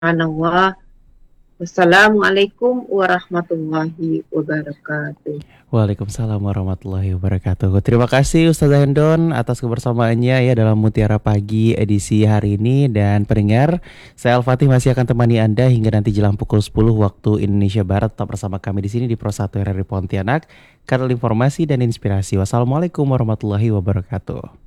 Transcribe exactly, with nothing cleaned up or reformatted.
Subhanallah. Wassalamualaikum warahmatullahi wabarakatuh. Waalaikumsalam warahmatullahi wabarakatuh. Terima kasih Ustazah Hendon atas kebersamaannya ya dalam Mutiara Pagi edisi hari ini. Dan pendengar, saya Al-Fatih masih akan temani Anda hingga nanti jelang pukul sepuluh waktu Indonesia Barat. Tetap bersama kami di sini di Pro satu R R I Pontianak, kanal informasi dan inspirasi. Wassalamualaikum warahmatullahi wabarakatuh.